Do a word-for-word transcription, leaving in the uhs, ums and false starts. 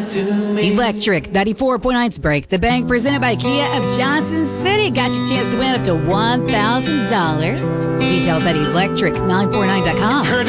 Electric ninety-four point nine's Break the Bank, presented by Kia of Johnson City. Got your chance to win up to one thousand dollars. Details at electric nine four nine dot com.